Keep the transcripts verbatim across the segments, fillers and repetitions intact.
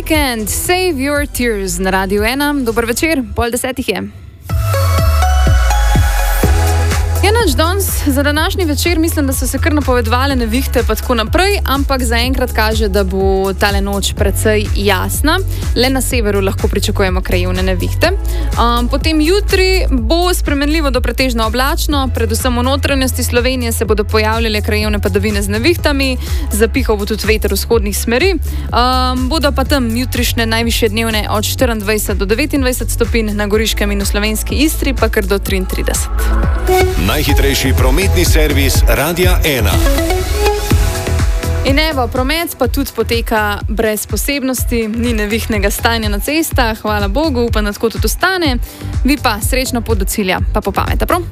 Weekend, Save Your Tears na Radiu ena. Dober večer, pol desetih je. Je nač danes, za današnji večer mislim, da so se kar napovedovale nevihte pa tako naprej, ampak zaenkrat kaže, da bo tale noč precej jasna. Le na severu lahko pričakujemo krajevne nevihte. Um, potem jutri bo spremenljivo do pretežno oblačno, predvsem v notranjosti Slovenije se bodo pojavljale krajevne padavine z nevihtami, zapihal bo tudi veter vzhodnih smeri. Um, bodo pa tam jutrišnje najvišje dnevne od štiriindvajset do devetindvajset stopinj, na Goriškem in v slovenski Istri pa kar do triintrideset. Najhitrejši prometni servis Radia ena. In evo, promet pa tudi poteka brez posebnosti, ni nevihtnega stanja na cestah, hvala Bogu, upam, da tako tudi ostane. Vi pa srečno pot do cilja, pa po pameta, prav?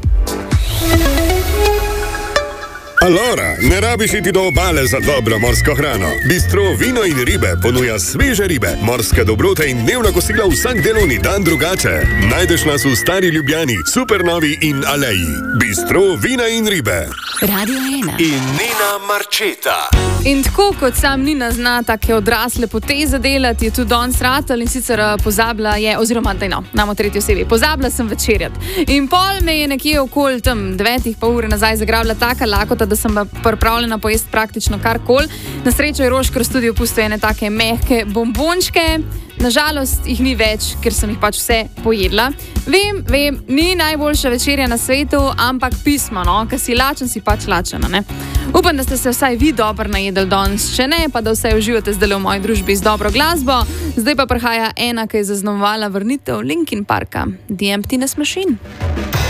Alora, ne rabiš iti do obale za dobro morsko hrano. Bistro Vino in ribe ponuja sveže ribe, morske dobrote in dnevna kosila vsak delovni dan drugače. Najdeš nas v Stari Ljubljani, Supernovi in Aleji. Bistro Vina in ribe. Radio ena. In Nina Marčeta. In tako kot sam Nina zna take odrasle poteze delati, je tudi danes ratal in sicer pozabila je, oziroma daj no, namo tretji osebi, pozabila sem večerjat. In pol me je nekje okoli tam devetih pa ure nazaj zagrabila taka lakota, da sem pripravljena pojesti praktično karkoli. Na srečo je Roškar v studiu pustil ene take mehke bombončke. Nažalost jih ni več, ker sem jih pač vse pojedla. Vem, vem, ni najboljša večerja na svetu, ampak pismo, no, ker si lačen, si pač lačena, ne. Upam, da ste se vsaj vi dobro najedli danes, če ne, pa da vsaj uživate zdaj v moji družbi z dobro glasbo. Zdaj pa prihaja ena, ki je zaznamovala vrnitev Linkin Parka, The Emptiness Machine.